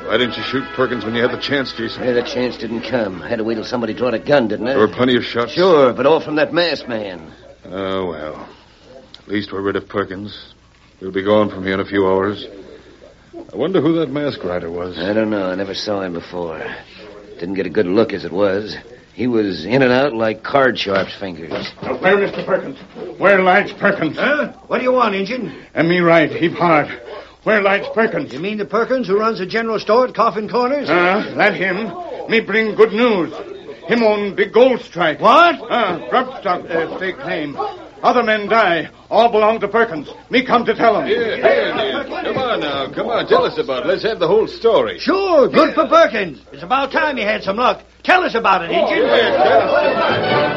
Why didn't you shoot Perkins when you had the chance, Jason? Yeah, the chance didn't come. I had to wait till somebody brought a gun, didn't I? There were plenty of shots. Sure, but all from that masked man. Oh, well. At least we're rid of Perkins. He'll be gone from here in a few hours. I wonder who that masked rider was. I don't know. I never saw him before. Didn't get a good look as it was. He was in and out like card sharp's fingers. Where, Mr. Perkins? Where lies Perkins? Huh? What do you want, Injun? And me right, heap hard. Where lies Perkins? You mean the Perkins who runs the general store at Coffin Corners? That him. Me bring good news. Him own big gold strike. What? Grub stock, stake claim. Other men die. All belong to Perkins. Me come to tell him. Here. Come on now. Come on. Tell us about it. Let's have the whole story. Sure, good for Perkins. It's about time he had some luck. Tell us about it, Injun. Tell us.